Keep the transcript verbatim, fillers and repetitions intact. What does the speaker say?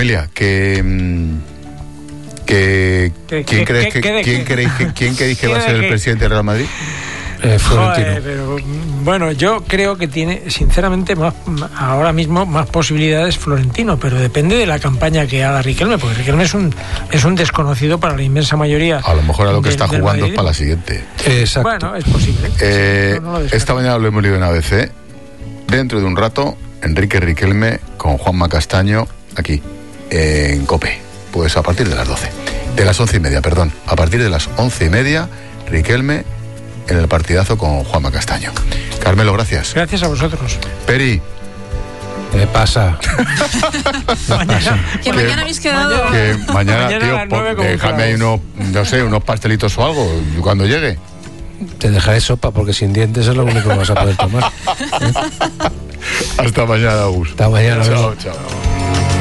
Familia, que... que ¿Qué, ¿quién, qué, creéis qué, que, qué, ¿quién, qué? creéis que, ¿Quién creéis que va a ser el ¿Qué? presidente del Real Madrid? Eh, Florentino. Joder, pero bueno, yo creo que tiene, sinceramente, más, ahora mismo más posibilidades Florentino, pero depende de la campaña que haga Riquelme, porque Riquelme es un es un desconocido para la inmensa mayoría. A lo mejor a lo que del, está del jugando es madridismo. para la siguiente. Exacto. Bueno, es posible. Eh, Sí, no, no lo descarto. esta mañana lo hemos leído en A B C. Dentro de un rato, Enrique Riquelme con Juanma Castaño aquí, en COPE. Pues a partir de las doce. De las once y media, perdón. A partir de las once y media, Riquelme en el partidazo con Juanma Castaño. Carmelo, gracias. Gracias a vosotros. Peri. ¿Qué pasa? Mañana, Que mañana habéis quedado... Que mañana, Mañana a tío, las nueve pon- con déjame ahí unos, no sé, unos pastelitos o algo cuando llegue. Te dejaré sopa porque sin dientes es lo único que vas a poder tomar. Hasta mañana, Agus. Hasta mañana. Chao, amigo. chao.